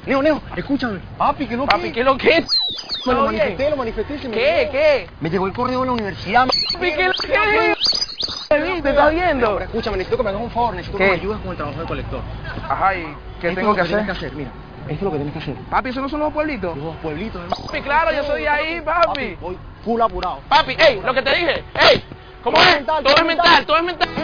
Neo, escúchame. Papi, ¿qué lo que? Papi, ¿qué lo que? Me lo manifesté, se me ¿Qué? olvidó. ¿Qué? Me llegó el correo de la universidad. Papi, ¿qué lo que? ¿Te estás viendo? Ahora, escúchame, necesito que me hagas un favor, necesito que me ayudes con el trabajo de colector. Ajá, ¿y qué Esto tengo es que lo tienes hacer? Mira, esto es lo que tienes que hacer. Papi, ¿esos no son los pueblitos? Los pueblitos, hermano. Papi, claro, yo soy de ahí, papi. Voy full apurado. Papi, ey, lo que te dije, ey, ¿cómo es? Todo es mental, todo es mental.